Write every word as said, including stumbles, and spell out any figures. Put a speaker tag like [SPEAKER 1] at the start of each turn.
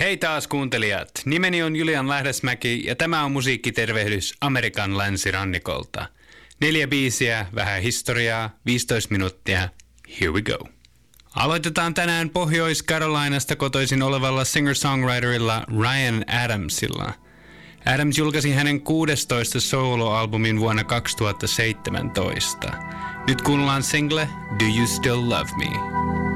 [SPEAKER 1] Hei taas kuuntelijat. Nimeni on Julian Lähdesmäki ja tämä on musiikkitervehdys Amerikan länsirannikolta. Neljä biisiä, vähän historiaa, viisitoista minuuttia. Here we go. Aloitetaan tänään Pohjois-Carolinasta kotoisin olevalla singer-songwriterilla Ryan Adamsilla. Adams julkaisi hänen kuudestoista soloalbumin vuonna kaksituhattaseitsemäntoista. Nyt kuunnellaan single Do You Still Love Me?